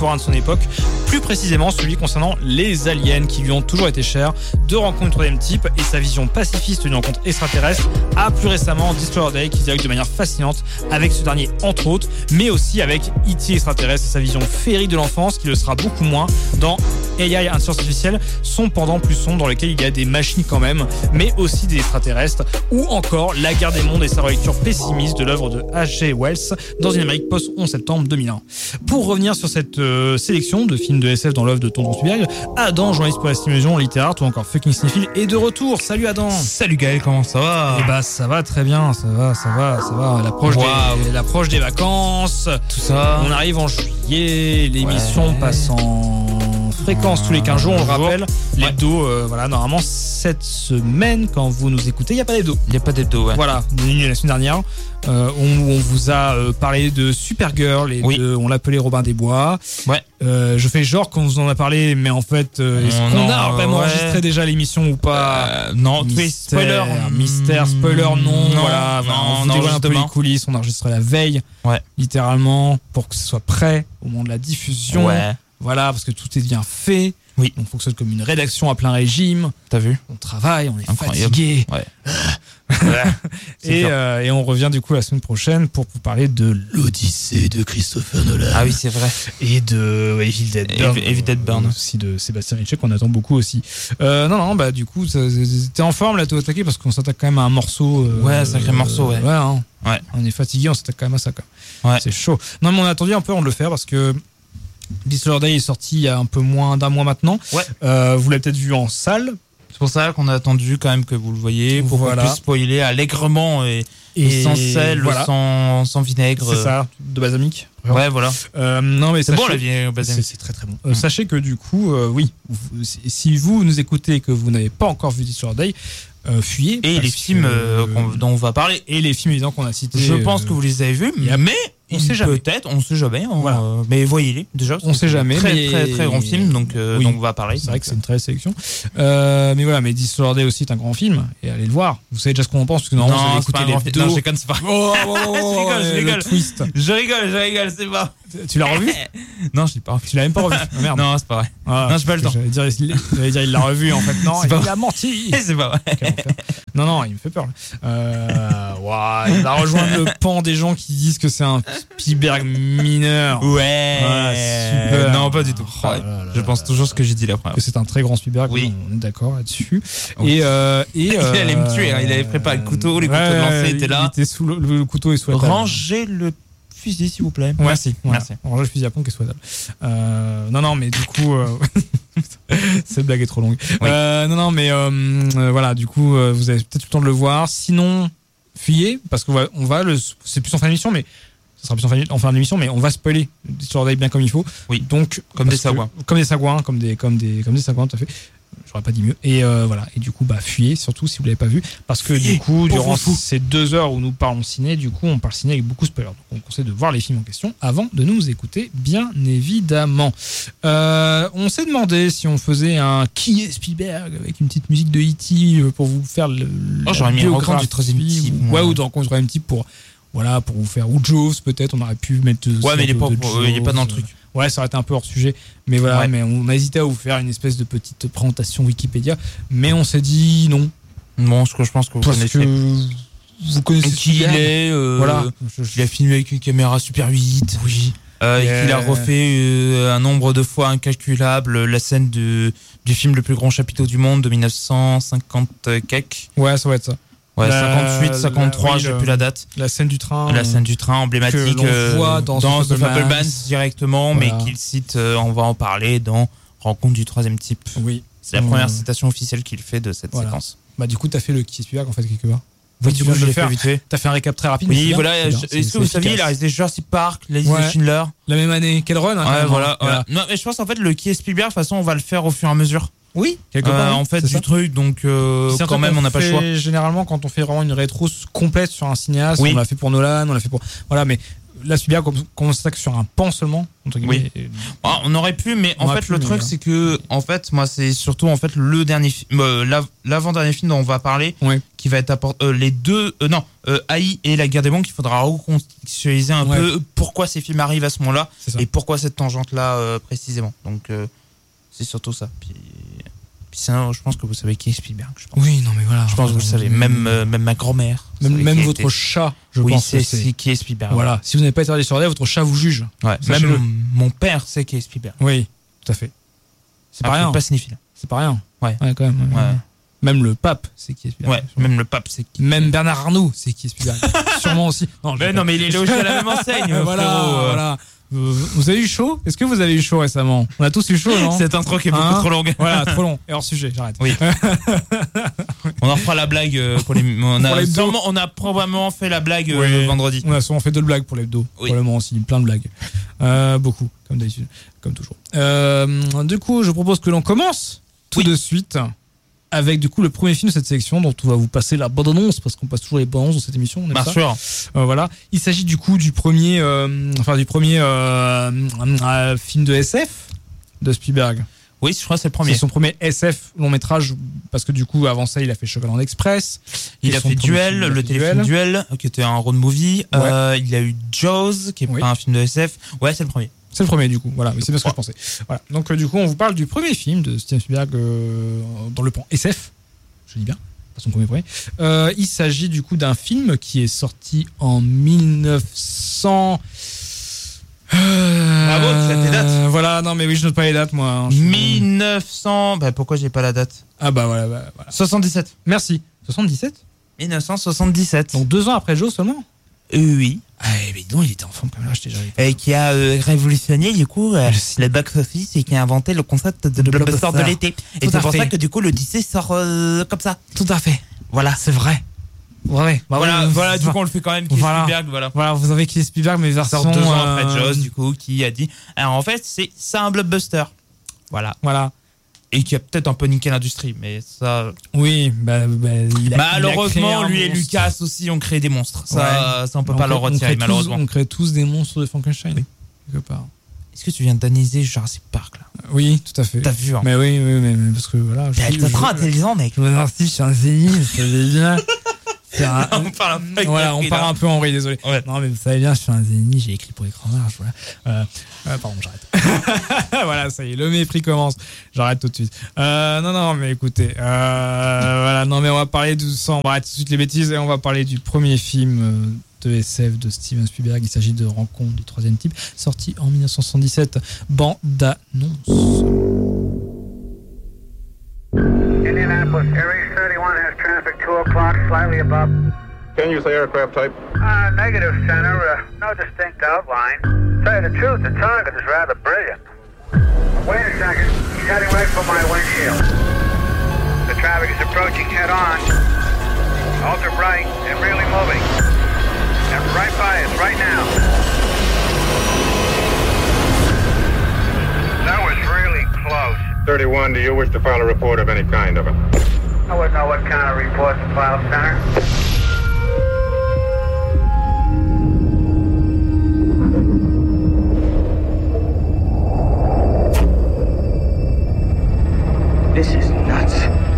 contemporain de son époque, plus précisément celui concernant les aliens qui lui ont toujours été chers, de Rencontre du troisième type et sa vision pacifiste d'une rencontre extraterrestre, à plus récemment Disclosure Day qui dialogue de manière fascinante avec ce dernier entre autres, mais aussi avec E.T. extraterrestre et sa vision féerique de l'enfance qui le sera beaucoup moins dans AI, Intelligence artificielle, son pendant plus sombre dans lequel il y a des machines quand même, mais aussi des extraterrestres, ou encore La guerre des mondes et sa relecture pessimiste de l'œuvre de H.G. Wells dans une Amérique post-11 septembre 2001. Pour revenir sur cette sélection de films de SF dans l'œuvre de Tonton Spielberg, Adam, journaliste pour la stimulation littéraire, ou encore Fucking Sniffle, est de retour. Salut Adam. Salut Gaël, comment ça va? Eh bah ça va très bien, ça va. L'approche des vacances, tout ça. On arrive en juillet, l'émission passe en fréquence tous les 15 jours, on le rappelle. L'hebdo, voilà, normalement cette semaine, quand vous nous écoutez, il n'y a pas d'hebdo. Il n'y a pas d'hebdo, ouais. Voilà, la semaine dernière, on vous a parlé de Supergirl et on l'appelait Robin des Bois. Ouais. Je fais genre qu'on vous en a parlé, mais en fait, est-ce qu'on a vraiment enregistré déjà l'émission ou pas? Non, mystère, spoiler, non. Voilà, on vous dévoile un peu les coulisses, on a enregistré la veille, littéralement, pour que ce soit prêt au moment de la diffusion. Ouais. Voilà, parce que tout est bien fait. Oui. On fonctionne comme une rédaction à plein régime. T'as vu? On travaille, on est fatigué. Ouais. Et on revient du coup la semaine prochaine pour vous parler de l'Odyssée de Christopher Nolan. Ah oui, c'est vrai. Et de Evil Dead Burn. Aussi de Sébastien Ritchie qu'on attend beaucoup aussi. Non, bah du coup, t'es en forme là, t'es au taquet parce qu'on s'attaque quand même à un morceau. Ouais, sacré morceau, ouais. Ouais. On est fatigué, on s'attaque quand même à ça. Ouais. C'est chaud. Non, mais on a attendu un peu avant de le faire parce que Disclosure Day est sorti il y a un peu moins d'un mois maintenant. Ouais. Vous l'avez peut-être vu en salle. C'est pour ça qu'on a attendu quand même que vous le voyez pour qu'on puisse spoiler allègrement et sans sel, sans vinaigre. C'est ça, de balsamique. Ouais, voilà. Non, mais c'est bon la vieille balsamique. C'est très très bon. Sachez que du coup, si vous nous écoutez et que vous n'avez pas encore vu Disclosure Day, fuyez. Et les films dont on va parler. Et les films évidemment qu'on a cités. Je pense que vous les avez vus, mais on sait jamais. Peut-être, on sait jamais. Voilà. Mais voyez-les déjà. On sait jamais. Très très grand film, donc on va parler. C'est vrai que c'est une très sélection. Mais voilà, mais Disclosure Day aussi est un grand film et allez le voir. Vous savez déjà ce qu'on en pense parce que normalement vous allez écouter les deux. Non, je déconne, c'est pas. Je rigole. Je rigole, c'est pas. Tu l'as revu? Non, je l'ai pas revu. Tu l'as même pas revu? Oh, merde. Non, c'est pas vrai. Non, j'ai pas le temps. J'allais dire il l'a revu en fait. Non, il a menti. C'est pas vrai. Non, il me fait peur. Il va rejoindre le pan des gens qui disent que c'est un Spielberg mineur. Ouais, super. Non, pas du tout. Je pense toujours ce que j'ai dit la première. Que c'est un très grand Spielberg. Oui. On est d'accord là-dessus. Et il allait me tuer. Il avait préparé le couteau, les couteaux lancés étaient là. Il était sous le couteau et sous la table. Rangez le fusil s'il vous plaît. Merci. Rangez le fusil à pompe qui est souhaitable. Non, mais du coup, cette blague est trop longue. Oui. Non, mais voilà, du coup, vous avez peut-être eu le temps de le voir. Sinon, fuyez parce qu'on va c'est plus en fin d'émission, mais ça sera plus en fin d'émission, mais on va spoiler Disclosure Day bien comme il faut. Oui. Donc comme des sagouins. Comme des sagouins, comme des sagouins, tout à fait. J'aurais pas dit mieux. Et voilà. Et du coup, fuyez, surtout si vous l'avez pas vu, parce que du coup, durant ces 2 heures où nous parlons ciné, du coup, on parle ciné avec beaucoup de spoilers. Donc, on conseille de voir les films en question avant de nous écouter, bien évidemment. On s'est demandé si on faisait un Qui est Spielberg avec une petite musique de E.T. pour vous faire j'aurais mis Rencontre du troisième type. Ou de Rencontre du troisième type pour vous faire, ou Jaws peut-être, on aurait pu mettre. Ouais, mais il est pas dans le truc. Ouais, ça aurait été un peu hors sujet, mais voilà, mais on a hésité à vous faire une espèce de petite présentation Wikipédia, mais on s'est dit non. Bon, je pense que vous connaissez qui il est. Voilà. Il a filmé avec une caméra Super 8. Oui. Il a refait un nombre de fois incalculable la scène du film Le plus grand chapiteau du monde de 1950 quelque. Ouais, ça va être ça. Ouais, 58, 53, j'ai plus la date. La scène du train. La scène du train emblématique que voit dans The Fabelmans directement, mais qu'il cite, on va en parler dans Rencontre du troisième type. Oui. C'est la première citation officielle qu'il fait de cette séquence. Du coup, t'as fait le Qui est Spielberg en fait quelque part. Oui, du coup, je l'ai fait vite fait. T'as fait un récap très rapide. Oui, voilà. Est-ce que vous saviez, il a réalisé Jurassic Park, La liste de Schindler. La même année. Quel run, hein. Ouais, voilà. Non, mais je pense en fait, le Qui est Spielberg, de toute façon, on va le faire au fur et à mesure. Oui, quelque part. En fait, du truc, donc quand même, on n'a pas le choix. Généralement, quand on fait vraiment une rétro complète sur un cinéaste, on l'a fait pour Nolan, on l'a fait pour. Voilà, mais là, Spielberg, comme on s'attaque sur un pan seulement, entre guillemets. On On aurait pu, mais en fait, le truc, c'est que, en fait, moi, c'est surtout, en fait, le dernier film, l'avant-dernier film dont on va parler, qui va être les deux, AI et la guerre des mondes, qu'il faudra recontextualiser un peu pourquoi ces films arrivent à ce moment-là et pourquoi cette tangente-là, précisément. Donc, c'est surtout ça. Puis sinon, je pense que vous savez qui est Spielberg. Je pense. Oui, non, mais voilà. Je pense que vous le savez. Même ma grand-mère. Même votre chat, je pense. Oui, c'est qui est Spielberg. Voilà. Si vous n'avez pas été regardé sur la votre chat vous juge. Ouais. Même mon père sait qui est Spielberg. Oui, tout à fait. C'est pas rien. Pas cinéphile. C'est pas rien. Ouais. Quand même. Ouais. Même le pape, c'est qui est Spielberg. Ouais. Même le pape, c'est qui. Même Bernard Arnault, c'est qui est Spielberg. Sûrement aussi. Non, mais il est logé à la même enseigne. Voilà. Vous avez eu chaud? Est-ce que vous avez eu chaud récemment? On a tous eu chaud, non? Cette intro qui est beaucoup trop longue. Voilà, trop long. Et hors sujet, j'arrête. Oui. On en fera la blague pour les. On a probablement fait la blague vendredi. On a souvent fait 2 blagues pour l'hebdo. Probablement aussi, plein de blagues. Beaucoup, comme d'habitude, comme toujours. Du coup, je propose que l'on commence tout de suite avec du coup le premier film de cette sélection dont on va vous passer la bande-annonce parce qu'on passe toujours les bandes-annonces dans cette émission. Bien sûr. Voilà. Il s'agit du coup du premier film de SF de Spielberg. Oui, je crois que c'est le premier. C'est son premier SF long métrage parce que du coup avant ça il a fait Chocolat Express. Il a fait Duel, le téléfilm Duel qui était un road movie. Il y a eu Jaws qui est pas un film de SF. Ouais, c'est le premier. C'est le premier du coup, voilà, oui, c'est bien ce que je pensais. Voilà. Donc du coup on vous parle du premier film de Steven Spielberg dans le pan SF, je dis bien, pas son premier. Il s'agit du coup d'un film qui est sorti en 1900... Bravo, tu as tes dates. Voilà, non mais oui, je note pas les dates moi. 1900... pourquoi j'ai pas la date? Ah voilà. 77. Merci. 77 1977. Donc 2 ans après Joe seulement? Oui. Ah, mais non, il était enfant quand même là, j'étais déjà. Et qui a révolutionné du coup le box-office et qui a inventé le concept de blockbuster de l'été. Et c'est pour ça que du coup l'Odyssée sort comme ça. Tout à fait. Voilà, c'est vrai. Ouais. Voilà, du coup on le fait quand même. Spielberg, voilà, vous avez qui est Spielberg, mais version 2 ans après Jaws du coup qui a dit. Alors en fait c'est un blockbuster. Voilà. Et qui a peut-être un peu niqué l'industrie, mais ça. Oui, malheureusement, lui et Lucas aussi ont créé des monstres. Ça on peut pas leur retirer, malheureusement. On crée tous des monstres de Frankenstein, quelque part. Est-ce que tu viens d'analyser Jurassic Park là? Oui, tout à fait. T'as vu, hein? Mais oui, mais parce que voilà. T'es trop intelligent, mec. Je suis un génie, ça veut bien. On parle un peu en vrai, désolé. Ouais. Non, mais vous savez bien, je suis un génie, j'ai écrit pour Écran Large. Voilà. Pardon, j'arrête. Voilà, ça y est, le mépris commence. J'arrête tout de suite. Non, mais écoutez. Voilà, non, mais on va parler on va arrêter tout de suite les bêtises et on va parler du premier film de SF de Steven Spielberg. Il s'agit de Rencontre du troisième type, sorti en 1977. Bande-annonce. Indianapolis, Aries 31 has traffic 2 o'clock, slightly above. Can you say aircraft type? Negative, Center. No distinct outline. Tell you the truth, the target is rather brilliant. Wait a second. He's heading right for my windshield. The traffic is approaching head on. Ultra bright and really moving. And right by us, right now. That was really close. 31, do you wish to file a report of any kind of it? I wouldn't know what kind of report to file, Center.